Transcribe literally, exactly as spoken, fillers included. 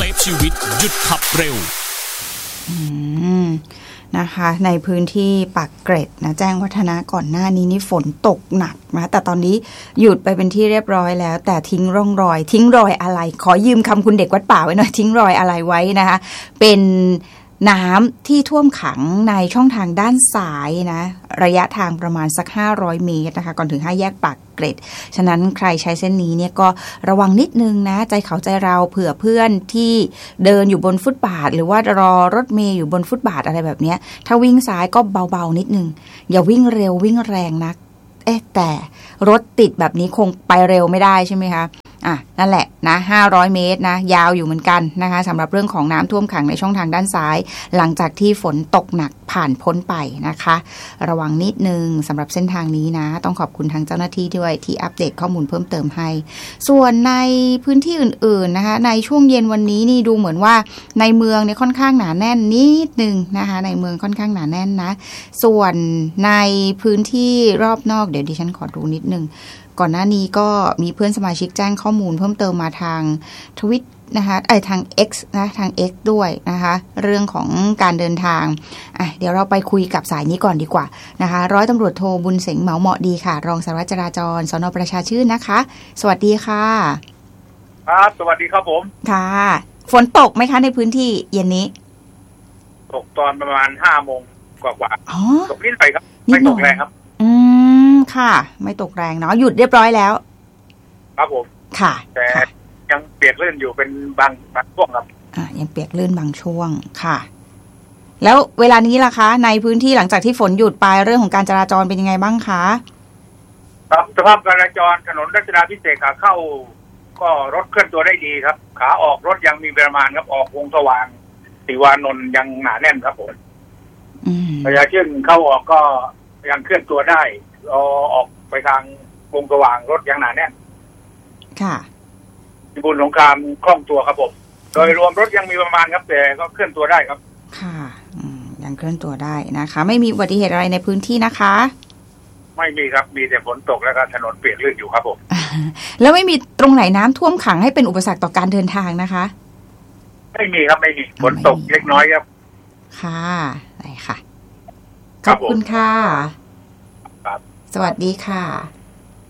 ฟชีวิตหยุดขับเร็วอืมนะคะในพื้นที่ปากเกร็ดนะแจ้งวัฒนะก่อนหน้านี้นี่ฝนตกหนักนะแต่ตอนนี้หยุดไปเป็นที่เรียบร้อยแล้วแต่ทิ้งร่องรอยทิ้งรอยอะไรขอยืมคำคุณเด็กวัดป่าไว้หน่อยทิ้งรอยอะไรไว้นะคะเป็นน้ำที่ท่วมขังในช่องทางด้านซ้ายนะระยะทางประมาณสักห้าร้อยเมตรนะคะก่อนถึงห้าแยกปากเกร็ดฉะนั้นใครใช้เส้นนี้เนี่ยก็ระวังนิดนึงนะใจเขาใจเราเผื่อเพื่อนที่เดินอยู่บนฟุตบาทหรือว่ารอรถเมล์อยู่บนฟุตบาทอะไรแบบนี้ถ้าวิ่งซ้ายก็เบาๆนิดนึงอย่าวิ่งเร็ววิ่งแรงนักเอ๊ะแต่รถติดแบบนี้คงไปเร็วไม่ได้ใช่ไหมคะอ่ะนั่นแหละนะห้าร้อยเมตรนะยาวอยู่เหมือนกันนะคะสำหรับเรื่องของน้ำท่วมขังในช่องทางด้านซ้ายหลังจากที่ฝนตกหนักผ่านพ้นไปนะคะระวังนิดนึงสำหรับเส้นทางนี้นะต้องขอบคุณทางเจ้าหน้าที่ด้วยที่อัปเดตข้อมูลเพิ่มเติมให้ส่วนในพื้นที่อื่นๆนะคะในช่วงเย็นวันนี้นี่ดูเหมือนว่าในเมืองเนี่ยค่อนข้างหนาแน่นนิดนึงนะคะในเมืองค่อนข้างหนาแน่นนะส่วนในพื้นที่รอบนอกเดี๋ยวดิฉันขอดูนิดนึงก่อนหน้านี้ก็มีเพื่อนสมาชิกแจ้งข้อมูลเพิ่มเติมมาทางทวิตนะคะไอ้ทาง X นะทาง X ด้วยนะคะเรื่องของการเดินทางอ่ะเดี๋ยวเราไปคุยกับสายนี้ก่อนดีกว่านะคะร้อยตำรวจโทบุญเสงเหมาเหมาะดีค่ะรองสารวัตรจราจรสน.ประชาชื่นนะคะสวัสดีค่ะครับสวัสดีครับผมค่ะฝนตกไหมคะในพื้นที่เย็นนี้ตกตอนประมาณห้าโมงกว่าๆอ๋อตกนิดไปครับไม่ตกแรงครับอืมค่ะไม่ตกแรงเนาะหยุดเรียบร้อยแล้วครับผมค่ะแต่ยังเปียกลื่นอยู่เป็นบางบางช่วงครับอ่ายังเปียกลื่นบางช่วงค่ะแล้วเวลานี้ล่ะคะในพื้นที่หลังจากที่ฝนหยุดไปเรื่องของการจราจรเป็นยังไงบ้างคะครับสภาพการจราจรถนนรัชดาภิเษกขาเข้าก็รถเคลื่อนตัวได้ดีครับขาออกรถยังมีประมาณครับออกวงสว่างติวานนท์ยังหนาแน่นครับผมระยะชื่นเข้าออกก็ยังเคลื่อนตัวได้รอออกไปทางวงสว่างรถยังหนาแน่นค่ะพิบูลสงครามคล่องตัวครับผมโดยรวมรถยังมีประมาณครับแต่ก็เคลื่อนตัวได้ครับค่ะยังเคลื่อนตัวได้นะคะไม่มีอุบัติเหตุอะไรในพื้นที่นะคะไม่มีครับมีแต่ฝนตกแล้วก็ถนนเปียกลื่นอยู่ครับผมแล้วไม่มีตรงไหนน้ำท่วมขังให้เป็นอุปสรรคต่อการเดินทางนะคะไม่มีครับไม่มีฝนตกเล็กน้อยครับค่ะได้ค่ะขอบคุณค่ะสวัสดีค่ะ